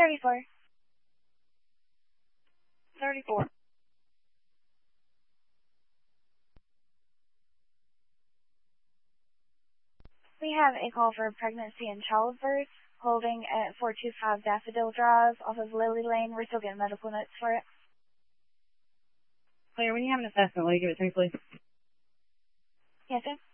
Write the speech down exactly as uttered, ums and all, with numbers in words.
thirty-four. thirty-four. We have a call for pregnancy and childbirth, holding at four two five Daffodil Drive off of Lily Lane. We're still getting medical notes for it. Claire, when you have an assessment, will you give it to me, please? Yes, sir.